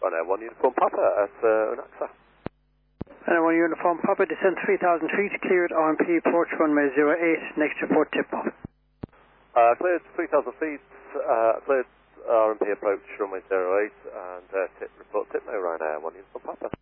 Ryanair 1 Uniform Papa at Unaxa. Ryanair 1 Uniform Papa, descend 3,000 feet, cleared RMP, approach runway 08, next report tip-off. Cleared 3,000 feet, cleared RMP approach runway 08, and report tip now Ryanair 1 Uniform Papa.